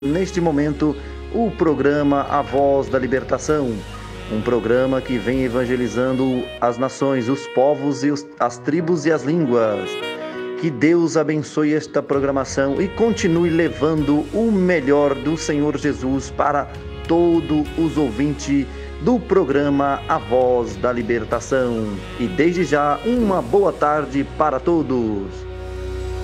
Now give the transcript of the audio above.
neste momento, o programa A Voz da Libertação, um programa que vem evangelizando as nações, os povos e as tribos e as línguas. Que Deus abençoe esta programação e continue levando o melhor do Senhor Jesus para todos os ouvintes do programa A Voz da Libertação. E desde já, uma boa tarde para todos.